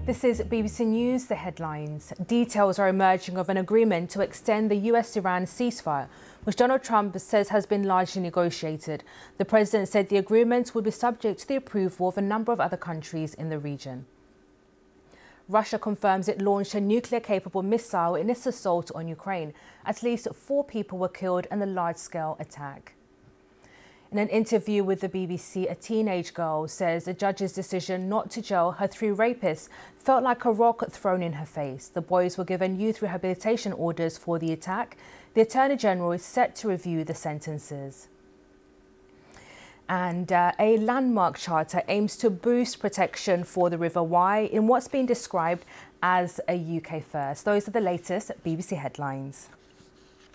This is BBC News, the headlines. Details are emerging of an agreement to extend the US-Iran ceasefire, which Donald Trump says has been largely negotiated. The president said the agreement would be subject to the approval of a number of other countries in the region. Russia confirms it launched a nuclear-capable missile in its assault on Ukraine. At least 4 people were killed in the large-scale attack. In an interview with the BBC, a teenage girl says the judge's decision not to jail her 3 rapists felt like a rock thrown in her face. The boys were given youth rehabilitation orders for the attack. The Attorney General is set to review the sentences. And a landmark charter aims to boost protection for the River Wye in what's been described as a UK first. Those are the latest BBC headlines.